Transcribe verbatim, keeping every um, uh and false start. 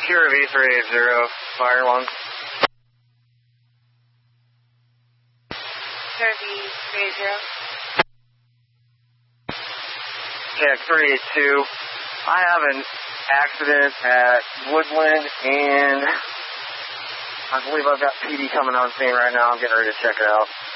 Kira V three eight zero, fire one. Kira V three eight zero. Yeah, three eight two. I have an accident at Woodland, and I believe I've got P D coming on scene right now. I'm getting ready to check it out.